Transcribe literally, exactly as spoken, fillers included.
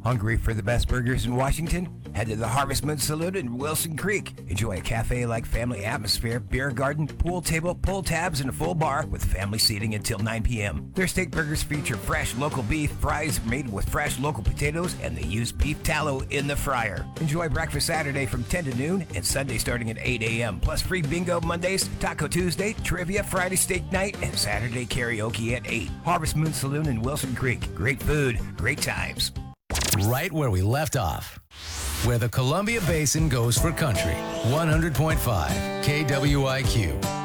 Hungry for the best burgers in Washington? Head to the Harvest Moon Saloon in Wilson Creek. Enjoy a cafe-like family atmosphere, beer garden, pool table, pull tabs, and a full bar with family seating until nine p.m. Their steak burgers feature fresh local beef, fries made with fresh local potatoes, and they use beef tallow in the fryer. Enjoy breakfast Saturday from ten to noon and Sunday starting at eight a.m. Plus free bingo Mondays, Taco Tuesday, trivia Friday steak night, and Saturday karaoke at eight. Harvest Moon Saloon in Wilson Creek. Great food, great times. Right where we left off, where the Columbia Basin goes for country. one hundred point five K W I Q.